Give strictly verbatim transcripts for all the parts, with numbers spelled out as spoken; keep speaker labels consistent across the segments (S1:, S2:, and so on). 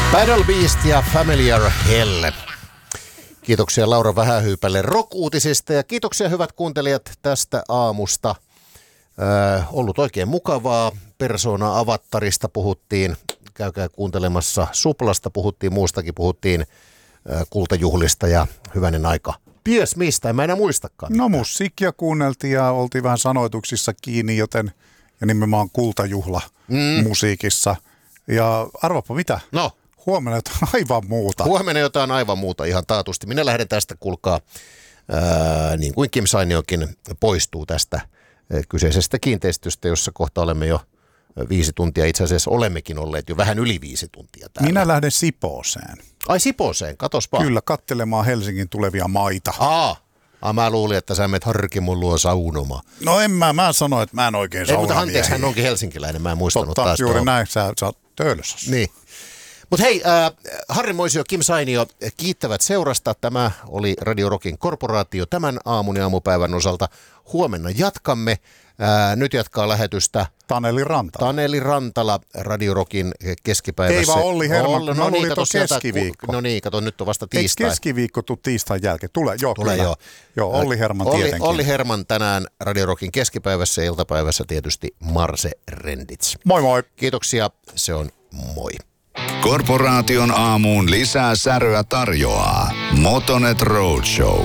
S1: Battle Beast ja Familiar Hell. Kiitoksia Laura Vähähyypälle rock-uutisista ja kiitoksia hyvät kuuntelijat tästä aamusta. Öö, ollut oikein mukavaa. Persona Avattarista puhuttiin, käykää kuuntelemassa. Suplasta puhuttiin, muustakin puhuttiin, öö, kultajuhlista ja hyvänen aika. Ties mistä, en mä enää muistakaan.
S2: No musiikkia kuunneltiin ja oltiin vähän sanoituksissa kiinni, joten ja nimenomaan kultajuhla mm. musiikissa. Ja arvapa mitä?
S1: No.
S2: Huomenna jotain aivan muuta.
S1: Huomenna jotain aivan muuta ihan taatusti. Minä lähden tästä, kuulkaa, ää, niin kuin Kim Sainiokin poistuu tästä ää, kyseisestä kiinteistöstä, jossa kohta olemme jo viisi tuntia. Itse asiassa olemmekin olleet jo vähän yli viisi tuntia täällä.
S2: Minä lähden Sipooseen.
S1: Ai Sipooseen, katospa.
S2: Kyllä, katselemaan Helsingin tulevia maita.
S1: Aa, ah, mä luulin, että sä menet Harkimon luo saunomaan.
S2: No en mä, mä sanoin, että mä en oikein saunamiehiä.
S1: Ei, mutta anteeksi, hän onkin helsinkiläinen, mä en muistanut
S2: Totta,
S1: taas.
S2: juuri
S1: tuohon.
S2: näin, sä, sä oot Töölössä.
S1: Niin. Mutta hei, äh, Harri Moisio, Kim Sainio kiittävät seurasta. Tämä oli Radio Rockin korporaatio tämän aamun ja aamupäivän osalta. Huomenna jatkamme. Äh, nyt jatkaa lähetystä
S2: Taneli Rantala.
S1: Taneli Rantala Radio Rockin keskipäivässä.
S2: Ei vaan Olli Herman,
S1: Olli,
S2: no,
S1: no niin,
S2: oli
S1: kato
S2: tuo
S1: sieltä,
S2: keskiviikko.
S1: No niin, kato, nyt on vasta tiistai.
S2: Ei keskiviikko tuu tiistain jälkeen. Tulee, joo,
S1: Tulee
S2: kyllä.
S1: joo.
S2: Joo, Olli Herman
S1: Olli,
S2: tietenkin.
S1: Olli Herman tänään Radio Rockin keskipäivässä ja iltapäivässä tietysti Marse Rendits.
S2: Moi moi.
S1: Kiitoksia, se on moi.
S3: Korporaation aamuun lisää säröä tarjoaa Motonet Roadshow.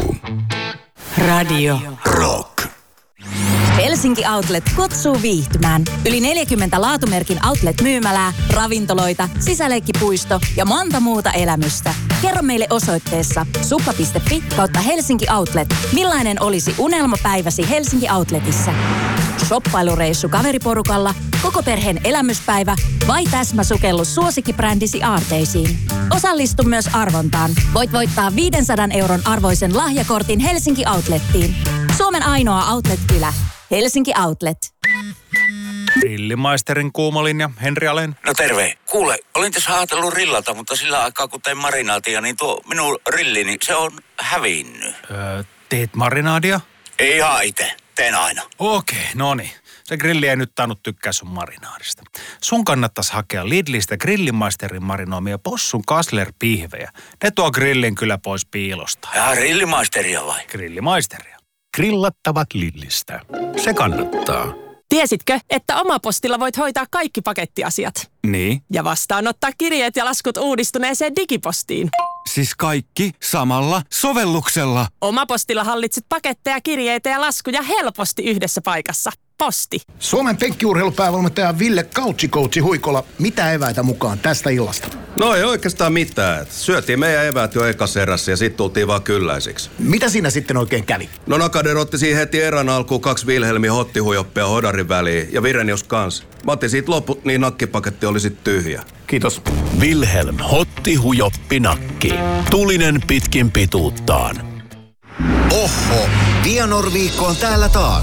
S4: Radio
S3: Rock.
S4: Helsinki Outlet kutsuu viihtymään. Yli neljäkymmentä laatumerkin outlet-myymälää, ravintoloita, sisäleikkipuisto ja monta muuta elämystä. Kerro meille osoitteessa suppa piste fi kautta Helsinki Outlet, millainen olisi unelmapäiväsi Helsinki Outletissa. Shoppailureissu kaveriporukalla, koko perheen elämyspäivä vai täsmäsukellus suosikkibrändisi aarteisiin. Osallistu myös arvontaan. Voit voittaa viisisataa euron arvoisen lahjakortin Helsinki Outlettiin. Suomen ainoa outlet-kylä. Helsinki Outlet.
S5: Grillimaisterin kuumalinja, Henri Alén.
S6: No terve. Kuule, olin tässä ajatellut rillata, mutta sillä aikaa kun tein marinaatia, niin tuo minun rillini, se on hävinnyt.
S5: Öö, teet marinaadia?
S6: Ei ihan itse. Teen aina.
S5: Okei, no niin. Se grilli ei nyt tainnut tykkää sun marinaadista. Sun kannattaisi hakea Lidlistä Grillimaisterin marinoimia possun Kassler-pihvejä. Ne tuo grillin kyllä pois piilosta.
S6: Ja grillimaisteria vai?
S5: Grillimaisteria.
S7: Grillattavat Lidlistä. Se kannattaa.
S8: Tiesitkö, että Omapostilla voit hoitaa kaikki pakettiasiat?
S5: Niin?
S8: Ja vastaanottaa kirjeet ja laskut uudistuneeseen digipostiin.
S7: Siis kaikki samalla sovelluksella.
S8: Omapostilla hallitset paketteja, kirjeitä ja laskuja helposti yhdessä paikassa. Posti.
S9: Suomen penkkiurheilupäävalmentaja Ville Couchikoutsi Huikola. Mitä eväitä mukaan tästä illasta?
S10: No ei oikeastaan mitään. Syötiin meidän eväät jo ekas erässä ja sit tultiin vaan kylläisiksi.
S9: Mitä siinä sitten oikein kävi?
S10: No Nakader otti siihen heti erän alkuun kaksi Wilhelmin hottihujoppia hodarin väliin ja Virenius kans. Mä otin siitä loput, niin nakkipaketti oli sit tyhjä.
S9: Kiitos.
S7: Wilhelm Hotti Hujoppi Nakki. Tulinen pitkin pituuttaan.
S11: Oho, Vianor-viikko on täällä taas.